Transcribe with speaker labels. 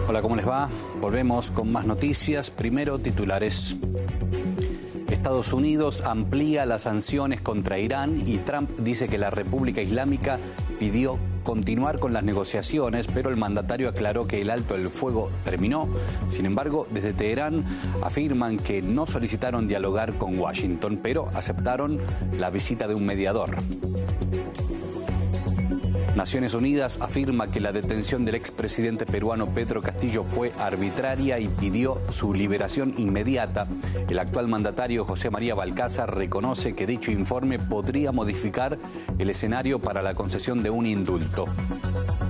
Speaker 1: Hola, ¿cómo les va? Volvemos con más noticias. Primero, titulares. Estados Unidos amplía las sanciones contra Irán y Trump dice que la República Islámica pidió continuar con las negociaciones, pero el mandatario aclaró que el alto el fuego terminó. Sin embargo, desde Teherán afirman que no solicitaron dialogar con Washington, pero aceptaron la visita de un mediador. Naciones Unidas afirma que la detención del expresidente peruano Pedro Castillo fue arbitraria y pidió su liberación inmediata. El actual mandatario José María Valcárcel reconoce que dicho informe podría modificar el escenario para la concesión de un indulto.